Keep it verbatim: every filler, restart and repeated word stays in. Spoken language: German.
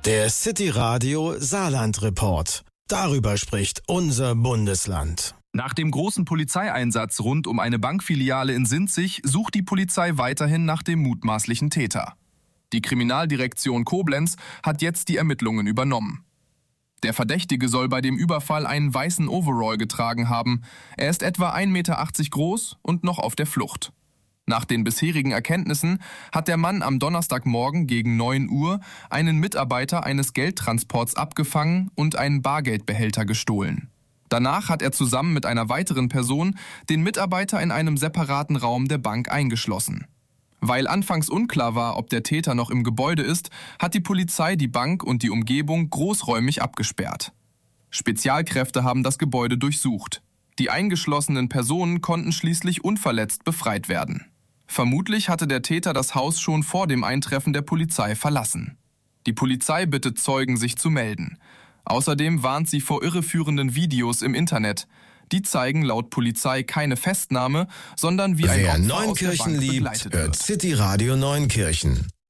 Der City Radio Saarland Report. Darüber spricht unser Bundesland. Nach dem großen Polizeieinsatz rund um eine Bankfiliale in Sinzig sucht die Polizei weiterhin nach dem mutmaßlichen Täter. Die Kriminaldirektion Koblenz hat jetzt die Ermittlungen übernommen. Der Verdächtige soll bei dem Überfall einen weißen Overall getragen haben. Er ist etwa ein Meter achtzig groß und noch auf der Flucht. Nach den bisherigen Erkenntnissen hat der Mann am Donnerstagmorgen gegen neun Uhr einen Mitarbeiter eines Geldtransports abgefangen und einen Bargeldbehälter gestohlen. Danach hat er zusammen mit einer weiteren Person den Mitarbeiter in einem separaten Raum der Bank eingeschlossen. Weil anfangs unklar war, ob der Täter noch im Gebäude ist, hat die Polizei die Bank und die Umgebung großräumig abgesperrt. Spezialkräfte haben das Gebäude durchsucht. Die eingeschlossenen Personen konnten schließlich unverletzt befreit werden. Vermutlich hatte der Täter das Haus schon vor dem Eintreffen der Polizei verlassen. Die Polizei bittet Zeugen, sich zu melden. Außerdem warnt sie vor irreführenden Videos im Internet. Die zeigen laut Polizei keine Festnahme, sondern wie ein Wer Opfer aus der Neunkirchen Bank liebt, begleitet hört wird. City Radio Neunkirchen.